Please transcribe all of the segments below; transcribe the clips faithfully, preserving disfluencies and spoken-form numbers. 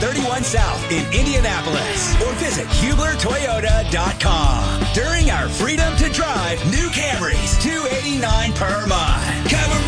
thirty-one South in Indianapolis. Or visit Hubler Toyota dot com. During our Freedom to Drive new Camrys, two hundred eighty-nine dollars per month. Cover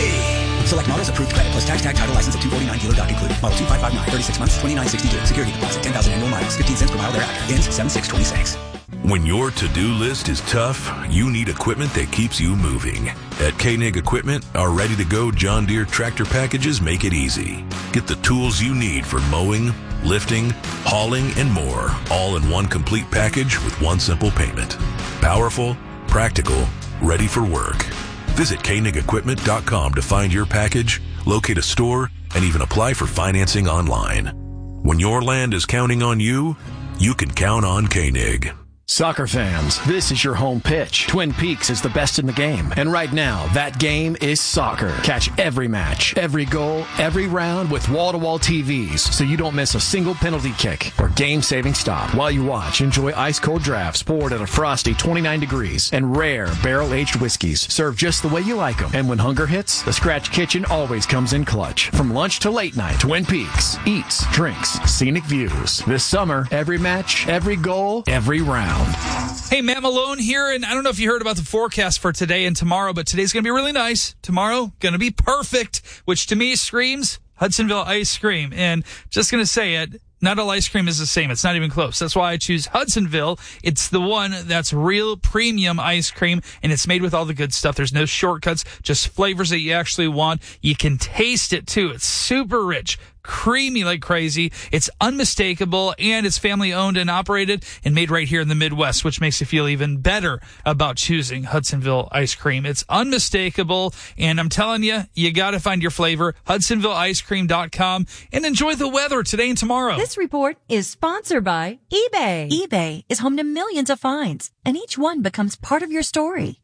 me! Select models approved credit plus tax, tag, title, license of two forty-nine, dealer doc included. Model two five five nine, thirty-six months, twenty-nine sixty-two. Security deposit, ten thousand annual miles, fifteen cents per mile thereafter. Ends seven six twenty-six. When your to-do list is tough, you need equipment that keeps you moving. At Koenig Equipment, our ready-to-go John Deere tractor packages make it easy. Get the tools you need for mowing, lifting, hauling, and more, all in one complete package with one simple payment. Powerful, practical, ready for work. Visit Koenig Equipment dot com to find your package, locate a store, and even apply for financing online. When your land is counting on you, you can count on Koenig. Soccer fans, this is your home pitch. Twin Peaks is the best in the game. And right now, that game is soccer. Catch every match, every goal, every round with wall-to-wall T Vs so you don't miss a single penalty kick or game-saving stop. While you watch, enjoy ice-cold drafts poured at a frosty twenty-nine degrees and rare barrel-aged whiskeys served just the way you like them. And when hunger hits, the Scratch Kitchen always comes in clutch. From lunch to late night, Twin Peaks eats, drinks, scenic views. This summer, every match, every goal, every round. Hey, Matt Malone here, and I don't know if you heard about the forecast for today and tomorrow, but today's going to be really nice. Tomorrow, going to be perfect, which to me screams Hudsonville Ice Cream. And just going to say it, not all ice cream is the same. It's not even close. That's why I choose Hudsonville. It's the one that's real premium ice cream, and it's made with all the good stuff. There's no shortcuts, just flavors that you actually want. You can taste it, too. It's super rich, creamy like crazy. It's unmistakable, and it's family owned and operated and made right here in the Midwest, which makes you feel even better about choosing Hudsonville ice cream. It's unmistakable, and I'm telling you, you got to find your flavor. Hudsonville Ice Cream dot com, and enjoy the weather today and tomorrow. This report is sponsored by eBay. eBay is home to millions of finds, and each one becomes part of your story.